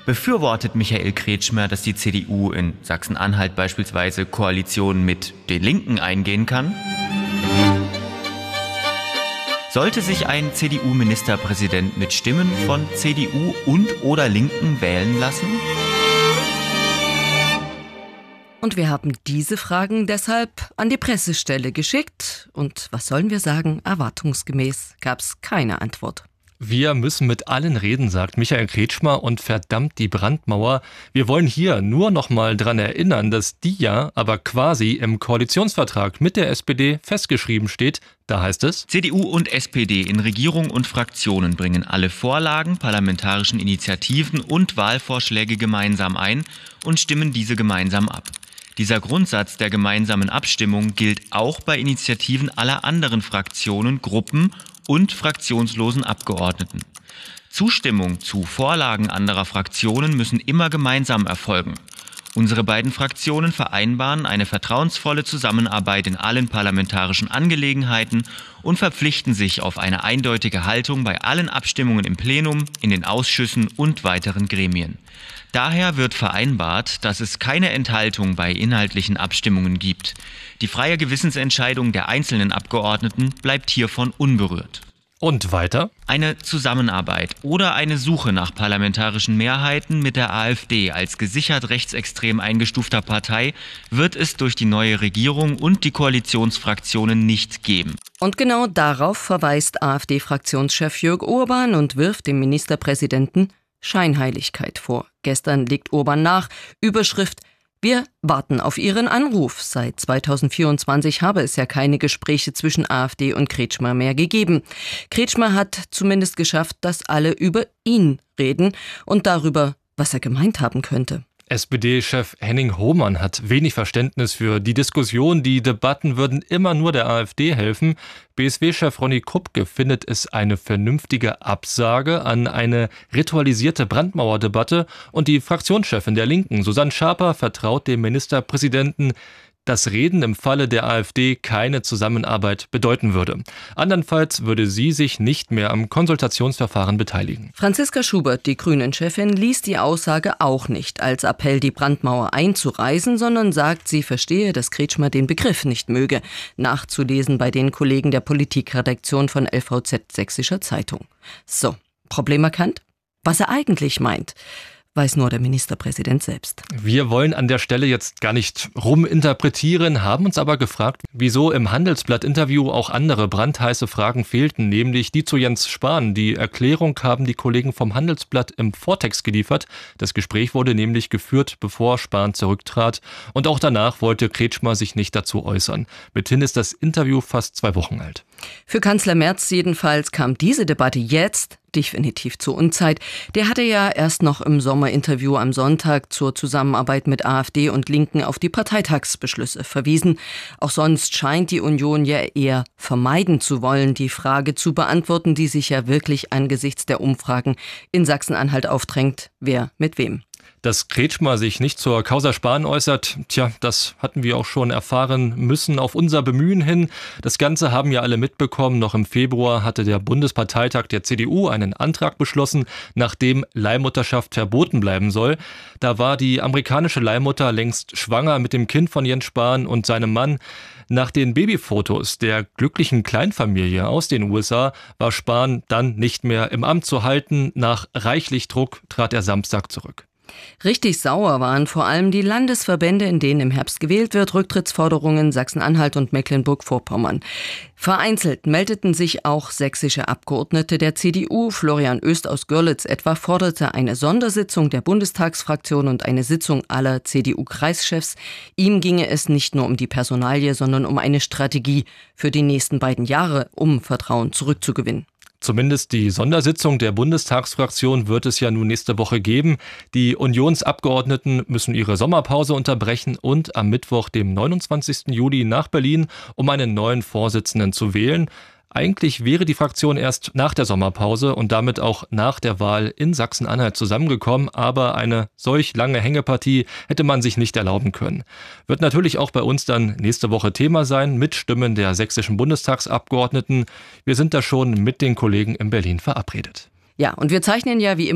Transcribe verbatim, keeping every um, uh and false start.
Befürwortet Michael Kretschmer, dass die C D U in Sachsen-Anhalt beispielsweise Koalitionen mit den Linken eingehen kann? Sollte sich ein C D U-Ministerpräsident mit Stimmen von C D U und oder Linken wählen lassen? Und wir haben diese Fragen deshalb an die Pressestelle geschickt. Und was sollen wir sagen? Erwartungsgemäß gab es keine Antwort. Wir müssen mit allen reden, sagt Michael Kretschmer, und verdammt die Brandmauer. Wir wollen hier nur noch mal dran erinnern, dass die ja aber quasi im Koalitionsvertrag mit der S P D festgeschrieben steht. Da heißt es: C D U und S P D in Regierung und Fraktionen bringen alle Vorlagen, parlamentarischen Initiativen und Wahlvorschläge gemeinsam ein und stimmen diese gemeinsam ab. Dieser Grundsatz der gemeinsamen Abstimmung gilt auch bei Initiativen aller anderen Fraktionen, Gruppen und fraktionslosen Abgeordneten. Zustimmung zu Vorlagen anderer Fraktionen müssen immer gemeinsam erfolgen. Unsere beiden Fraktionen vereinbaren eine vertrauensvolle Zusammenarbeit in allen parlamentarischen Angelegenheiten und verpflichten sich auf eine eindeutige Haltung bei allen Abstimmungen im Plenum, in den Ausschüssen und weiteren Gremien. Daher wird vereinbart, dass es keine Enthaltung bei inhaltlichen Abstimmungen gibt. Die freie Gewissensentscheidung der einzelnen Abgeordneten bleibt hiervon unberührt. Und weiter? Eine Zusammenarbeit oder eine Suche nach parlamentarischen Mehrheiten mit der AfD als gesichert rechtsextrem eingestufter Partei wird es durch die neue Regierung und die Koalitionsfraktionen nicht geben. Und genau darauf verweist AfD-Fraktionschef Jörg Urban und wirft dem Ministerpräsidenten Scheinheiligkeit vor. Gestern legt Urban nach, Überschrift: Wir warten auf Ihren Anruf. Seit zweitausendvierundzwanzig habe es ja keine Gespräche zwischen AfD und Kretschmer mehr gegeben. Kretschmer hat zumindest geschafft, dass alle über ihn reden und darüber, was er gemeint haben könnte. S P D-Chef Henning Hohmann hat wenig Verständnis für die Diskussion. Die Debatten würden immer nur der AfD helfen. B S W-Chef Ronny Kupke findet es eine vernünftige Absage an eine ritualisierte Brandmauerdebatte. Und die Fraktionschefin der Linken, Susanne Schaper, vertraut dem Ministerpräsidenten, dass Reden im Falle der AfD keine Zusammenarbeit bedeuten würde. Andernfalls würde sie sich nicht mehr am Konsultationsverfahren beteiligen. Franziska Schubert, die Grünen-Chefin, liest die Aussage auch nicht als Appell, die Brandmauer einzureißen, sondern sagt, sie verstehe, dass Kretschmer den Begriff nicht möge. Nachzulesen bei den Kollegen der Politikredaktion von L V Z Sächsischer Zeitung. So, Problem erkannt? Was er eigentlich meint, weiß nur der Ministerpräsident selbst. Wir wollen an der Stelle jetzt gar nicht ruminterpretieren, haben uns aber gefragt, wieso im Handelsblatt-Interview auch andere brandheiße Fragen fehlten, nämlich die zu Jens Spahn. Die Erklärung haben die Kollegen vom Handelsblatt im Vortext geliefert. Das Gespräch wurde nämlich geführt, bevor Spahn zurücktrat. Und auch danach wollte Kretschmer sich nicht dazu äußern. Mithin ist das Interview fast zwei Wochen alt. Für Kanzler Merz jedenfalls kam diese Debatte jetzt definitiv zur Unzeit. Der hatte ja erst noch im Sommerinterview am Sonntag zur Zusammenarbeit mit AfD und Linken auf die Parteitagsbeschlüsse verwiesen. Auch sonst scheint die Union ja eher vermeiden zu wollen, die Frage zu beantworten, die sich ja wirklich angesichts der Umfragen in Sachsen-Anhalt aufdrängt, wer mit wem. Dass Kretschmer sich nicht zur Causa Spahn äußert, tja, das hatten wir auch schon erfahren müssen auf unser Bemühen hin. Das Ganze haben ja alle mitbekommen. Noch im Februar hatte der Bundesparteitag der C D U einen Antrag beschlossen, nachdem Leihmutterschaft verboten bleiben soll. Da war die amerikanische Leihmutter längst schwanger mit dem Kind von Jens Spahn und seinem Mann. Nach den Babyfotos der glücklichen Kleinfamilie aus den U S A war Spahn dann nicht mehr im Amt zu halten. Nach reichlich Druck trat er Samstag zurück. Richtig sauer waren vor allem die Landesverbände, in denen im Herbst gewählt wird, Rücktrittsforderungen Sachsen-Anhalt und Mecklenburg-Vorpommern. Vereinzelt meldeten sich auch sächsische Abgeordnete der C D U. Florian Oest aus Görlitz etwa forderte eine Sondersitzung der Bundestagsfraktion und eine Sitzung aller C D U-Kreischefs. Ihm ginge es nicht nur um die Personalie, sondern um eine Strategie für die nächsten beiden Jahre, um Vertrauen zurückzugewinnen. Zumindest die Sondersitzung der Bundestagsfraktion wird es ja nun nächste Woche geben. Die Unionsabgeordneten müssen ihre Sommerpause unterbrechen und am Mittwoch, dem neunundzwanzigsten Juli, nach Berlin, um einen neuen Vorsitzenden zu wählen. Eigentlich wäre die Fraktion erst nach der Sommerpause und damit auch nach der Wahl in Sachsen-Anhalt zusammengekommen, aber eine solch lange Hängepartie hätte man sich nicht erlauben können. Wird natürlich auch bei uns dann nächste Woche Thema sein, mit Stimmen der sächsischen Bundestagsabgeordneten. Wir sind da schon mit den Kollegen in Berlin verabredet. Ja, und wir zeichnen ja wie immer